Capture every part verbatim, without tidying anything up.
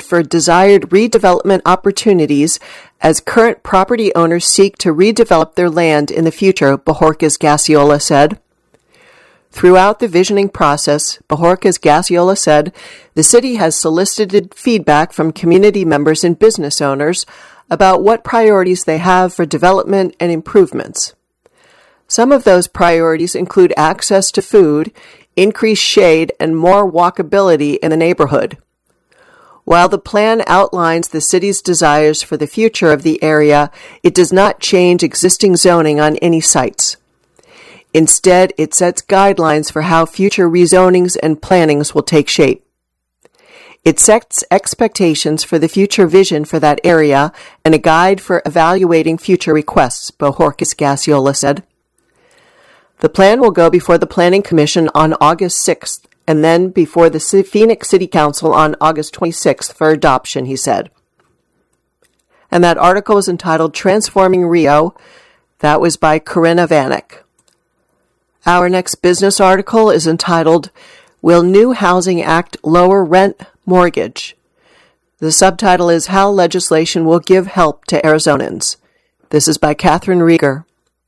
for desired redevelopment opportunities as current property owners seek to redevelop their land in the future, Bojorquez-Gasiola said. Throughout the visioning process, Bojorquez-Gasiola said, the city has solicited feedback from community members and business owners about what priorities they have for development and improvements. Some of those priorities include access to food, increased shade, and more walkability in the neighborhood. While the plan outlines the city's desires for the future of the area, it does not change existing zoning on any sites. Instead, it sets guidelines for how future rezonings and plannings will take shape. It sets expectations for the future vision for that area and a guide for evaluating future requests, Bojorquez-Gasiola said. The plan will go before the Planning Commission on August sixth and then before the Phoenix City Council on August twenty-sixth for adoption, he said. And that article is entitled Transforming Rio. That was by Corinna Vanek. Our next business article is entitled, Will New Housing Act Lower Rent Mortgage? The subtitle is How Legislation Will Give Help to Arizonans. This is by Catherine Rieger.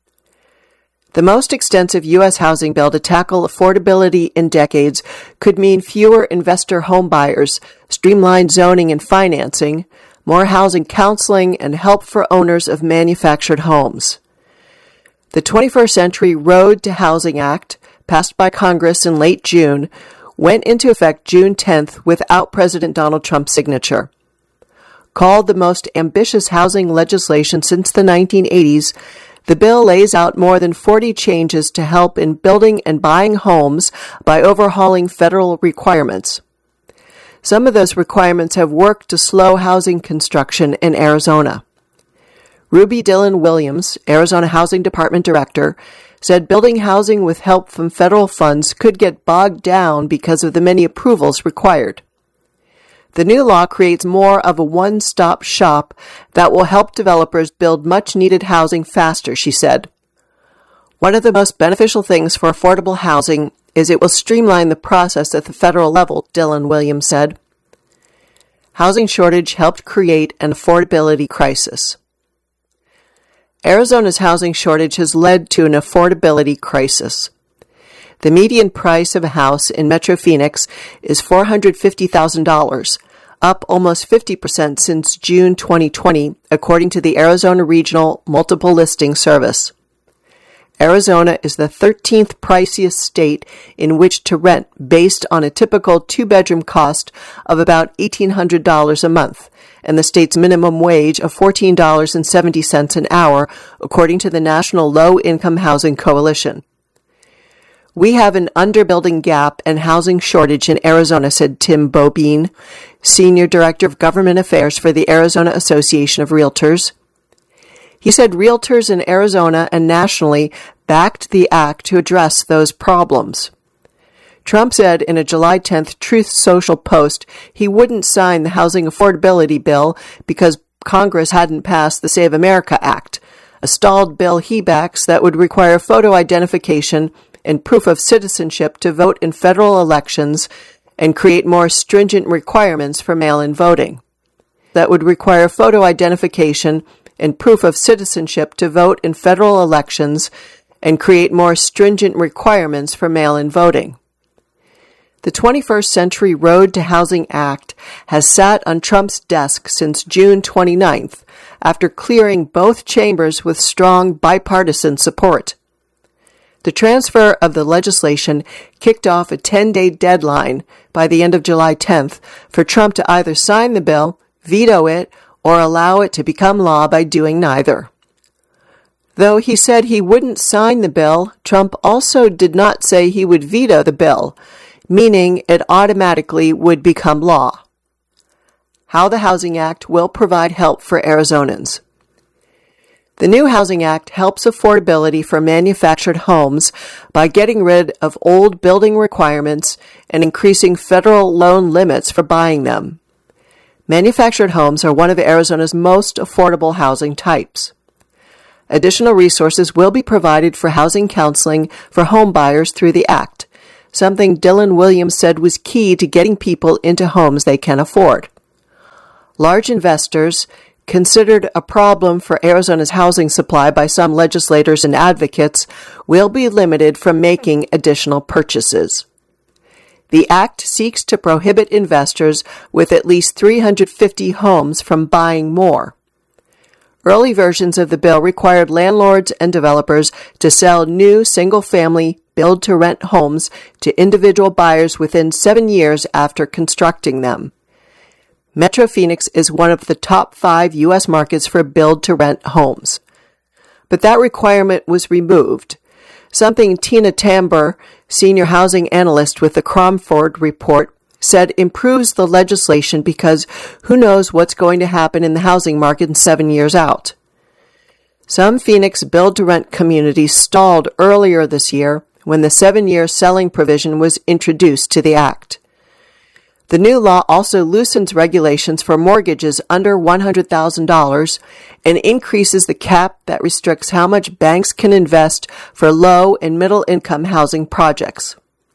The most extensive U S housing bill to tackle affordability in decades could mean fewer investor home buyers, streamlined zoning and financing, more housing counseling, and help for owners of manufactured homes. The twenty-first Century Road to Housing Act, passed by Congress in late June, went into effect June tenth without President Donald Trump's signature. Called the most ambitious housing legislation since the nineteen eighties, the bill lays out more than forty changes to help in building and buying homes by overhauling federal requirements. Some of those requirements have worked to slow housing construction in Arizona. Ruby Dillon Williams, Arizona Housing Department Director, said building housing with help from federal funds could get bogged down because of the many approvals required. The new law creates more of a one-stop shop that will help developers build much-needed housing faster, she said. One of the most beneficial things for affordable housing is it will streamline the process at the federal level, Dillon Williams said. Housing shortage helped create an affordability crisis. Arizona's housing shortage has led to an affordability crisis. The median price of a house in Metro Phoenix is four hundred fifty thousand dollars, up almost fifty percent since June twenty twenty, according to the Arizona Regional Multiple Listing Service. Arizona is the thirteenth priciest state in which to rent based on a typical two-bedroom cost of about eighteen hundred dollars a month, and the state's minimum wage of fourteen dollars and seventy cents an hour, according to the National Low-Income Housing Coalition. We have an underbuilding gap and housing shortage in Arizona, said Tim Bobine, Senior Director of Government Affairs for the Arizona Association of Realtors. He said realtors in Arizona and nationally backed the act to address those problems. Trump said in a July tenth Truth Social post he wouldn't sign the housing affordability bill because Congress hadn't passed the Save America Act, a stalled bill he backs that would require photo identification and proof of citizenship to vote in federal elections and create more stringent requirements for mail-in voting. That would require photo identification and proof of citizenship to vote in federal elections and create more stringent requirements for mail-in voting. The twenty-first Century Road to Housing Act has sat on Trump's desk since June twenty-ninth, after clearing both chambers with strong bipartisan support. The transfer of the legislation kicked off a ten-day deadline by the end of July tenth for Trump to either sign the bill, veto it, or allow it to become law by doing neither. Though he said he wouldn't sign the bill, Trump also did not say he would veto the bill, meaning it automatically would become law. How the Housing Act will provide help for Arizonans. The new Housing Act helps affordability for manufactured homes by getting rid of old building requirements and increasing federal loan limits for buying them. Manufactured homes are one of Arizona's most affordable housing types. Additional resources will be provided for housing counseling for home buyers through the Act, something Dillon Williams said was key to getting people into homes they can afford. Large investors, considered a problem for Arizona's housing supply by some legislators and advocates, will be limited from making additional purchases. The act seeks to prohibit investors with at least three hundred fifty homes from buying more. Early versions of the bill required landlords and developers to sell new single-family build-to-rent homes to individual buyers within seven years after constructing them. Metro Phoenix is one of the top five U S markets for build-to-rent homes. But that requirement was removed, something Tina Tamber, senior housing analyst with the Cromford Report, said improves the legislation because who knows what's going to happen in the housing market in seven years out. Some Phoenix build-to-rent communities stalled earlier this year when the seven-year selling provision was introduced to the act. The new law also loosens regulations for mortgages under one hundred thousand dollars and increases the cap that restricts how much banks can invest for low and middle-income housing projects.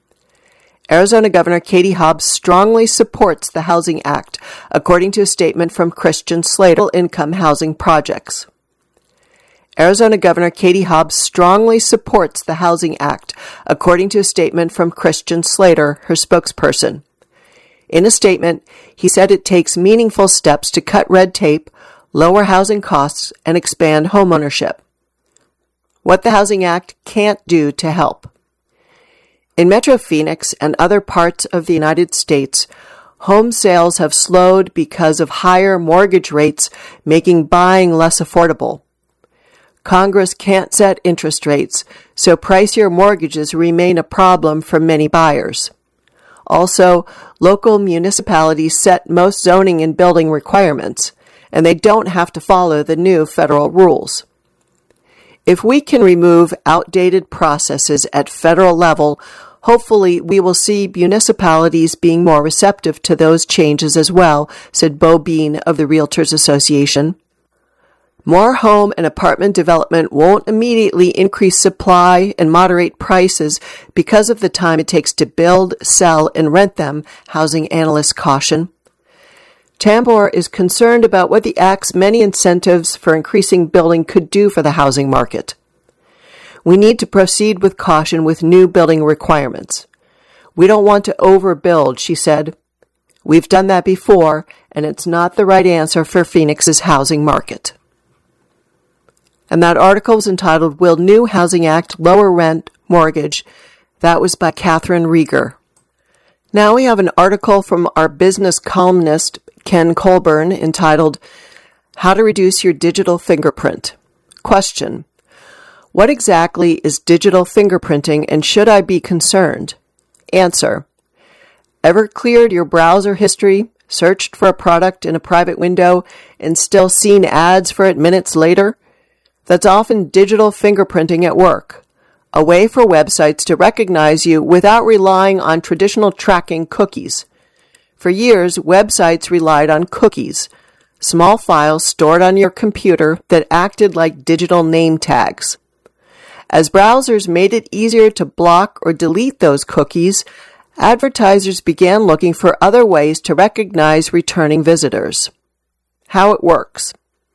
Arizona Governor Katie Hobbs strongly supports the Housing Act, according to a statement from Christian Slater Income Housing Projects. Arizona Governor Katie Hobbs strongly supports the Housing Act, according to a statement from Christian Slater, her spokesperson. In a statement, he said it takes meaningful steps to cut red tape, lower housing costs, and expand homeownership. What the Housing Act can't do to help. In Metro Phoenix and other parts of the United States, home sales have slowed because of higher mortgage rates, making buying less affordable. Congress can't set interest rates, so pricier mortgages remain a problem for many buyers. Also, local municipalities set most zoning and building requirements, and they don't have to follow the new federal rules. If we can remove outdated processes at federal level, hopefully we will see municipalities being more receptive to those changes as well, said Bo Bean of the Realtors Association. More home and apartment development won't immediately increase supply and moderate prices because of the time it takes to build, sell, and rent them, housing analysts caution. Tambor is concerned about what the Act's many incentives for increasing building could do for the housing market. We need to proceed with caution with new building requirements. We don't want to overbuild, she said. We've done that before, and it's not the right answer for Phoenix's housing market. And that article was entitled, Will New Housing Act Lower Rent Mortgage? That was by Catherine Rieger. Now we have an article from our business columnist, Ken Colburn, entitled, How to Reduce Your Digital Fingerprint. Question. What exactly is digital fingerprinting and should I be concerned? Answer. Ever cleared your browser history, searched for a product in a private window, and still seen ads for it minutes later? That's often digital fingerprinting at work, a way for websites to recognize you without relying on traditional tracking cookies. For years, websites relied on cookies, small files stored on your computer that acted like digital name tags. As browsers made it easier to block or delete those cookies, advertisers began looking for other ways to recognize returning visitors. How it works.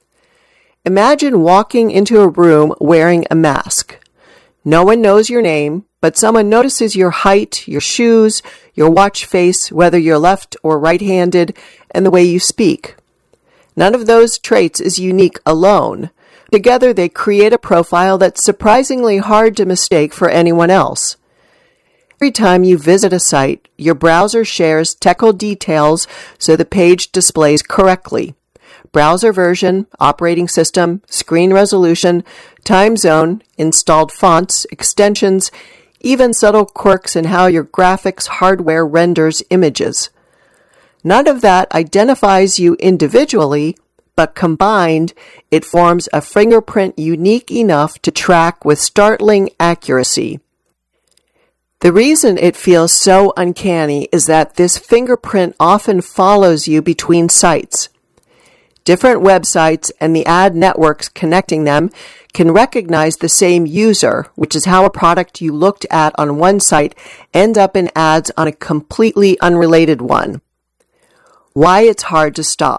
Imagine walking into a room wearing a mask. No one knows your name, but someone notices your height, your shoes, your watch face, whether you're left or right-handed, and the way you speak. None of those traits is unique alone. Together, they create a profile that's surprisingly hard to mistake for anyone else. Every time you visit a site, your browser shares technical details so the page displays correctly. Browser version, operating system, screen resolution, time zone, installed fonts, extensions, even subtle quirks in how your graphics hardware renders images. None of that identifies you individually, but combined, it forms a fingerprint unique enough to track with startling accuracy. The reason it feels so uncanny is that this fingerprint often follows you between sites. Different websites and the ad networks connecting them can recognize the same user, which is how a product you looked at on one site ends up in ads on a completely unrelated one. Why it's hard to stop.